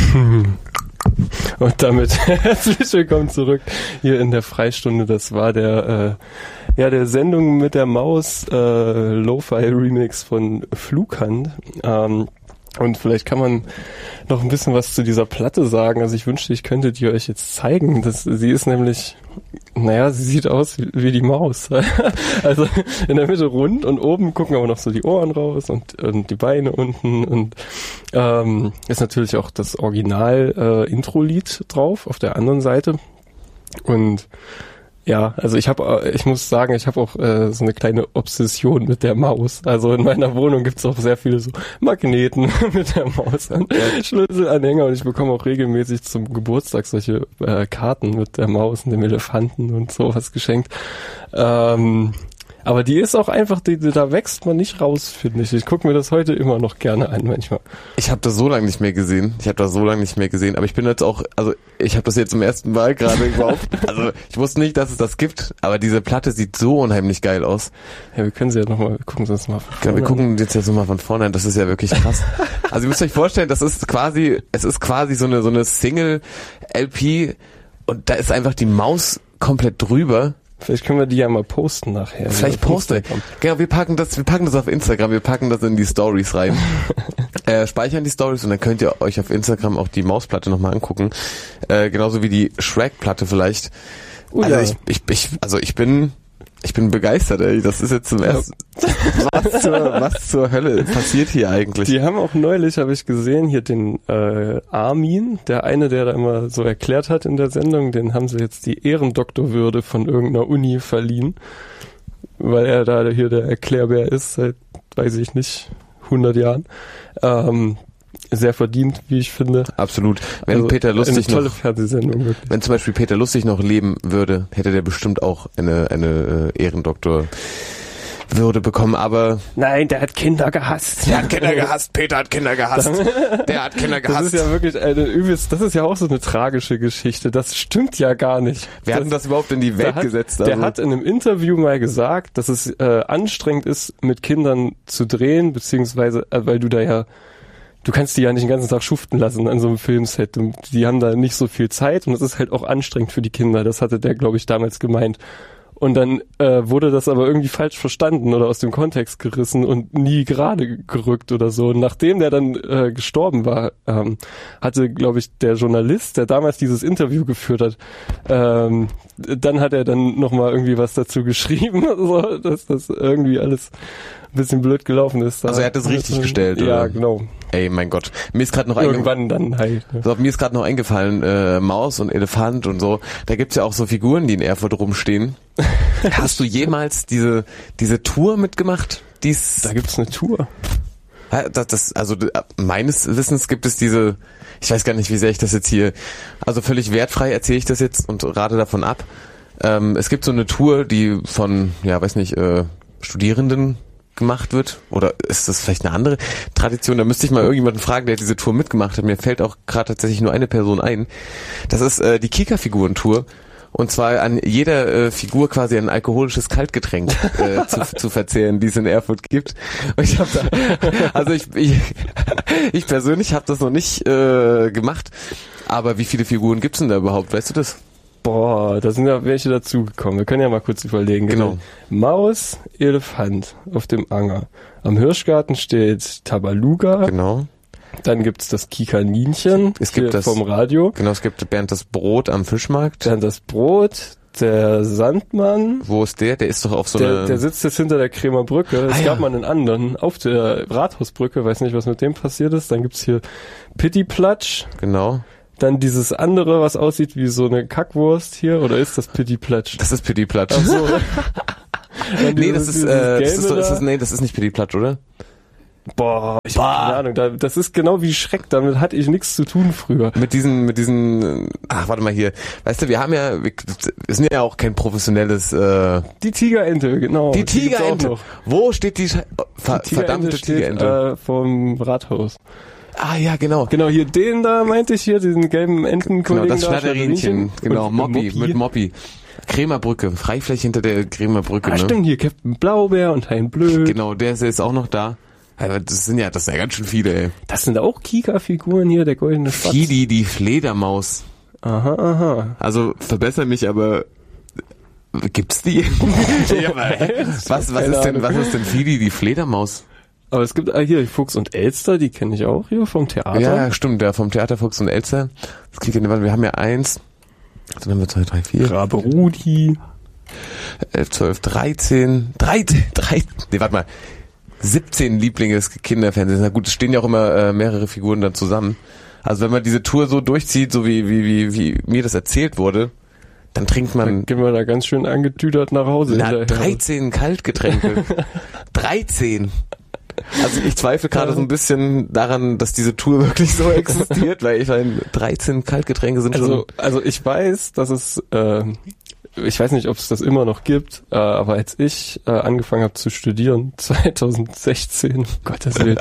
Und damit herzlich willkommen zurück hier in der Freistunde. Das war der Sendung mit der Maus Lo-Fi-Remix von Flughand. Und vielleicht kann man noch ein bisschen was zu dieser Platte sagen. Also ich wünschte, ich könnte die euch jetzt zeigen. Sie ist nämlich, sie sieht aus wie die Maus. Also in der Mitte rund und oben gucken aber noch so die Ohren raus und die Beine unten. Und ist natürlich auch das Original-Intro-Lied drauf auf der anderen Seite. Und ja, also ich muss sagen, ich habe auch so eine kleine Obsession mit der Maus. Also in meiner Wohnung gibt's auch sehr viele so Magneten mit der Maus an, Schlüsselanhänger, und ich bekomme auch regelmäßig zum Geburtstag solche Karten mit der Maus und dem Elefanten und sowas geschenkt. Aber die ist auch einfach, da wächst man nicht raus, finde ich. Ich gucke mir das heute immer noch gerne an manchmal. Ich habe das so lange nicht mehr gesehen. Aber ich bin jetzt auch, also ich habe das jetzt zum ersten Mal gerade überhaupt. Also ich wusste nicht, dass es das gibt, aber diese Platte sieht so unheimlich geil aus. Ja, wir können sie ja nochmal, wir gucken uns mal von vorne an. Wir gucken jetzt so mal von vorne an. Das ist ja wirklich krass. Also ihr müsst euch vorstellen, es ist quasi so eine Single-LP und da ist einfach die Maus komplett drüber. Vielleicht können wir die ja mal posten nachher. Vielleicht posten. Genau, wir packen das auf Instagram, wir packen das in die Stories rein. Speichern die Stories und dann könnt ihr euch auf Instagram auch die Mausplatte nochmal angucken. Genauso wie die Shrek-Platte vielleicht. Ich bin begeistert, ey. Das ist jetzt zum ersten. Was zur Hölle passiert hier eigentlich? Die haben auch neulich, habe ich gesehen, hier den Armin, der da immer so erklärt hat in der Sendung, den haben sie jetzt die Ehrendoktorwürde von irgendeiner Uni verliehen, weil er da hier der Erklärbär ist, seit, weiß ich nicht, 100 Jahren. Sehr verdient, wie ich finde. Absolut. Wenn Peter Lustig eine tolle Fernsehsendung, wirklich. Wenn zum Beispiel Peter Lustig noch leben würde, hätte der bestimmt auch eine Ehrendoktorwürde bekommen, aber... Nein, der hat Kinder gehasst. Peter hat Kinder gehasst. Der hat Kinder gehasst. Das ist ja wirklich das ist ja auch so eine tragische Geschichte. Das stimmt ja gar nicht. Wer hat denn das überhaupt in die Welt gesetzt? Der hat in einem Interview mal gesagt, dass es anstrengend ist, mit Kindern zu drehen, beziehungsweise, weil du kannst die ja nicht den ganzen Tag schuften lassen an so einem Filmset. Und die haben da nicht so viel Zeit und es ist halt auch anstrengend für die Kinder. Das hatte der, glaube ich, damals gemeint. Und dann wurde das aber irgendwie falsch verstanden oder aus dem Kontext gerissen und nie gerade gerückt oder so. Und nachdem der dann gestorben war, hatte, glaube ich, der Journalist, der damals dieses Interview geführt hat, dann hat er dann nochmal irgendwie was dazu geschrieben, so, dass das irgendwie alles ein bisschen blöd gelaufen ist. Also er hat es richtig gestellt, ja, oder? Genau. Ey, mein Gott. Mir ist gerade noch mir ist gerade noch eingefallen, Maus und Elefant und so. Da gibt's ja auch so Figuren, die in Erfurt rumstehen. Hast du jemals diese Tour mitgemacht? Da gibt's eine Tour. Also meines Wissens gibt es diese, ich weiß gar nicht, wie sehr ich das jetzt hier, also völlig wertfrei erzähle ich das jetzt und rate davon ab. Es gibt so eine Tour, die von, Studierenden gemacht wird, oder ist das vielleicht eine andere Tradition? Da müsste ich mal irgendjemanden fragen, der diese Tour mitgemacht hat. Mir fällt auch gerade tatsächlich nur eine Person ein. Das ist die Kika-Figuren-Tour. Und zwar an jeder Figur quasi ein alkoholisches Kaltgetränk zu verzehren, die es in Erfurt gibt. Und ich habe ich persönlich habe das noch nicht gemacht. Aber wie viele Figuren gibt's denn da überhaupt? Weißt du das? Boah, da sind ja welche dazugekommen. Wir können ja mal kurz überlegen. Genau. Maus, Elefant auf dem Anger. Am Hirschgarten steht Tabaluga. Genau. Dann gibt's das Kikaninchen. Es gibt das vom Radio. Genau, es gibt Bernd das Brot am Fischmarkt. Bernd das Brot. Der Sandmann. Wo ist der? Der ist doch auf so einer... Der sitzt jetzt hinter der Kremer Brücke. Es gab mal einen anderen auf der Rathausbrücke. Weiß nicht, was mit dem passiert ist. Dann gibt's hier Pittiplatsch. Genau. Dann dieses andere, was aussieht wie so eine Kackwurst hier, oder ist das Pittiplatsch? Das ist Pittiplatsch. Ach so. Nee, das ist nicht Pittiplatsch, oder? Boah, ich hab keine Ahnung. Das ist genau wie Schreck. Damit hatte ich nichts zu tun früher. Mit diesen, ach, warte mal hier. Weißt du, wir sind ja auch kein professionelles, Die Tigerente, genau. Die Tigerente. Wo steht die verdammte Tigerente? Vom Rathaus. Ah ja, genau. Genau, hier den da meinte ich hier, diesen gelben Entenkollegen. Genau, das Schnatterinchen. Genau, Moppi. Kremerbrücke, Freifläche hinter der Kremerbrücke. Ah, ne? Stimmt, hier Captain Blaubeer und Hein Blöd. Genau, der ist auch noch da. Aber das sind ja ganz schön viele, ey. Das sind auch Kika-Figuren hier, der goldene Spatz. Fidi, die Fledermaus. Aha. Also, verbessere mich, aber gibt's die? Was ist denn Fidi, die Fledermaus? Aber es gibt hier Fuchs und Elster, die kenne ich auch hier vom Theater. Ja, stimmt, der vom Theater Fuchs und Elster. Wir haben ja 1, dann haben wir 2, 3, 4. Rabe Rudi. 11, 12, 13, nee, warte mal. 17 Lieblinge des Kinderfernsehens. Na gut, es stehen ja auch immer mehrere Figuren dann zusammen. Also wenn man diese Tour so durchzieht, so wie mir das erzählt wurde, dann trinkt man... Dann gehen wir da ganz schön angetüdert nach Hause. 13 Kaltgetränke. 13! Also ich zweifle gerade so ein bisschen daran, dass diese Tour wirklich so existiert, weil ich meine, 13 Kaltgetränke sind schon... Also ich weiß, dass es... ich weiß nicht, ob es das immer noch gibt, aber als ich angefangen habe zu studieren, 2016, Gottes Willen,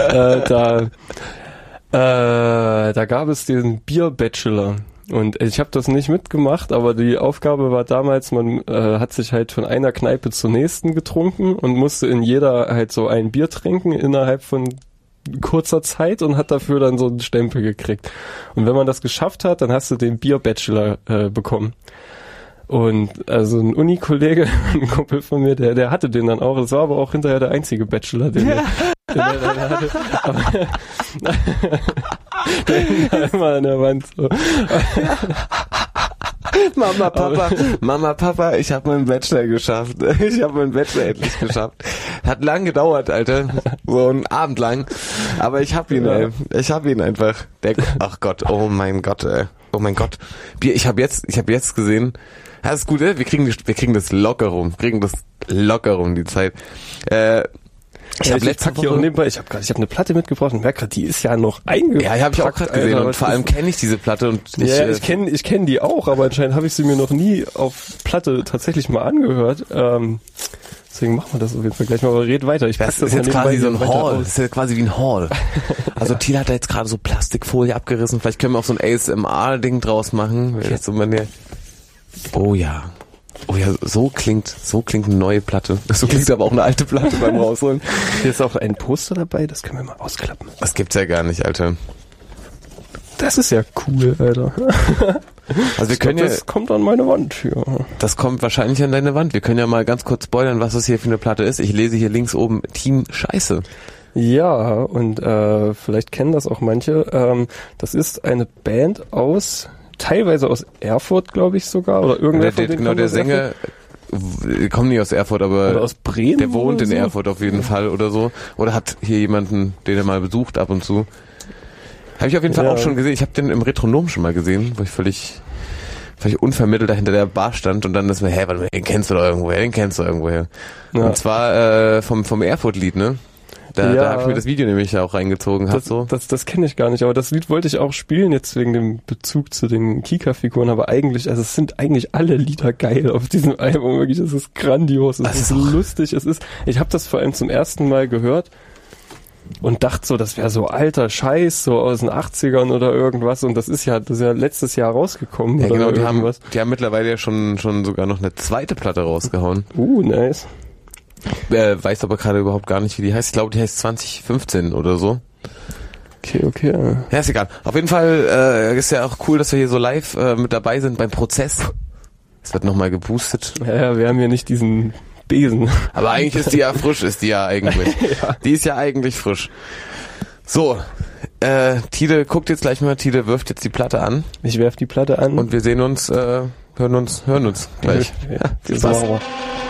da gab es den Bier-Bachelor. Und ich habe das nicht mitgemacht, aber die Aufgabe war damals, man hat sich halt von einer Kneipe zur nächsten getrunken und musste in jeder halt so ein Bier trinken innerhalb von kurzer Zeit und hat dafür dann so einen Stempel gekriegt. Und wenn man das geschafft hat, dann hast du den Bier-Bachelor bekommen. Und also ein Unikollege, ein Kumpel von mir, der hatte den dann auch. Das war aber auch hinterher der einzige Bachelor, den der hatte. Aber der hing da immer an der Wand so. Mama, Papa, ich habe meinen Bachelor geschafft. Ich habe meinen Bachelor endlich geschafft. Hat lang gedauert, Alter. So einen Abend lang. Aber ich hab ihn, ey. Ich hab ihn einfach. Ach Gott, oh mein Gott, ey. Oh mein Gott. Bier, ich hab jetzt gesehen. Das ist gut, ey. Wir kriegen das locker rum. Die Zeit. Ich habe eine Platte mitgebracht und merke gerade, die ist ja noch eingepackt. Ja, habe ich auch gerade gesehen. Und vor allem kenne ich diese Platte und ich kenne die auch, aber anscheinend habe ich sie mir noch nie auf Platte tatsächlich mal angehört. Deswegen machen wir das auf jeden Fall gleich mal, aber red weiter. Das ist jetzt quasi so ein Haul. Das ist ja quasi wie ein Haul. Also Thiel hat da jetzt gerade so Plastikfolie abgerissen. Vielleicht können wir auch so ein ASMR-Ding draus machen. Oh ja, so klingt eine neue Platte. So klingt aber auch eine alte Platte beim Rausholen. Hier ist auch ein Poster dabei, das können wir mal ausklappen. Das gibt's ja gar nicht, Alter. Das ist ja cool, Alter. Also das kommt an meine Wand hier. Das kommt wahrscheinlich an deine Wand. Wir können ja mal ganz kurz spoilern, was das hier für eine Platte ist. Ich lese hier links oben Team Scheiße. Ja, und vielleicht kennen das auch manche. Das ist eine Band teilweise aus Erfurt, glaube ich sogar, oder irgendwer von denen. Genau, der Sänger kommt nicht aus Erfurt, aber oder aus Bremen, der wohnt in Erfurt auf jeden Fall oder so. Oder hat hier jemanden, den er mal besucht ab und zu. Habe ich auf jeden Fall auch schon gesehen. Ich habe den im Retronom schon mal gesehen, wo ich völlig unvermittelt da hinter der Bar stand und dann ist mir, warte mal, den kennst du doch irgendwoher. Ja. Und zwar vom Erfurt-Lied, ne? Da habe ich mir das Video nämlich auch reingezogen. Das kenne ich gar nicht, aber das Lied wollte ich auch spielen, jetzt wegen dem Bezug zu den Kika-Figuren, aber eigentlich, also es sind eigentlich alle Lieder geil auf diesem Album, wirklich, es ist grandios, es ist lustig, ich habe das vor allem zum ersten Mal gehört und dachte so, das wäre so alter Scheiß, so aus den 80ern oder irgendwas und das ist ja letztes Jahr rausgekommen. Ja, oder genau, die haben mittlerweile ja schon sogar noch eine zweite Platte rausgehauen. Nice. Weiß aber gerade überhaupt gar nicht, wie die heißt. Ich glaube, die heißt 2015 oder so. Okay. Ja, ist egal. Auf jeden Fall ist ja auch cool, dass wir hier so live mit dabei sind beim Prozess. Es wird nochmal geboostet. Ja, wir haben hier nicht diesen Besen. Aber eigentlich ist die ja frisch, eigentlich. Ja. Die ist ja eigentlich frisch. So, Tide guckt jetzt gleich mal, Tide wirft jetzt die Platte an. Ich werf die Platte an. Und wir sehen uns, hören uns gleich. Ja, viel Spaß.